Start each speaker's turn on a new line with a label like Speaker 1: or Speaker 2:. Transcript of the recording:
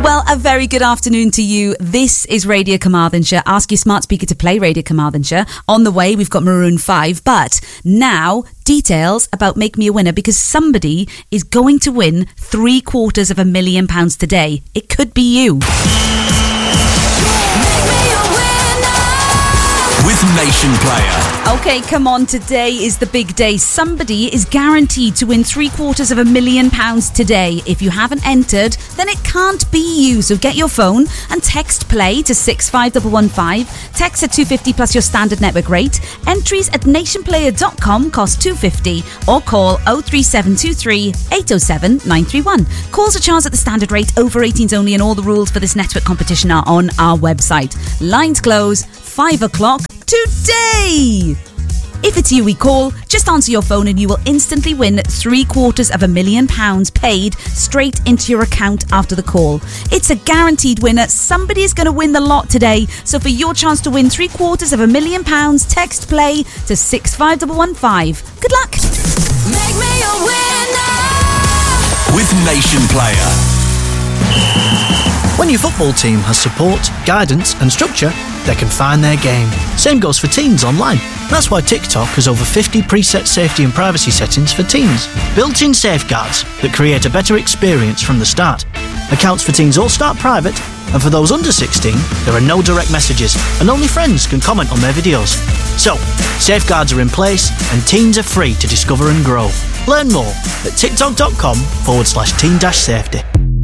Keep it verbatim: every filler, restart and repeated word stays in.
Speaker 1: Well, a very good afternoon to you. This is Radio Carmarthenshire. Ask your smart speaker to play Radio Carmarthenshire. On the way, we've got Maroon five. But now, details about Make Me a Winner, because somebody is going to win three quarters of a million pounds today. It could be you.
Speaker 2: With Nation Player.
Speaker 1: Okay, come on. Today is the big day. Somebody is guaranteed to win three quarters of a million pounds today. If you haven't entered, then it can't be you. So get your phone and text play to six five one one five. Text at two fifty plus your standard network rate. Entries at nation player dot com cost two fifty, or call oh three seven two three eight oh seven nine three one. Calls are charged at the standard rate, over eighteens only, and all the rules for this network competition are on our website. Lines close five o'clock today. If it's you we call, just answer your phone and you will instantly win three quarters of a million pounds paid straight into your account after the call. It's a guaranteed winner. Somebody is going to win the lot today. So for your chance to win three quarters of a million pounds, text play to six five one one five. Good luck.
Speaker 3: Make me a winner
Speaker 2: with Nation Player.
Speaker 4: When your football team has support, guidance and structure, they can find their game. Same goes for teens online. That's why TikTok has over fifty preset safety and privacy settings for teens. Built-in safeguards that create a better experience from the start. Accounts for teens all start private, and for those under sixteen, there are no direct messages, and only friends can comment on their videos. So, safeguards are in place, and teens are free to discover and grow. Learn more at tiktok.com forward slash teen dash safety.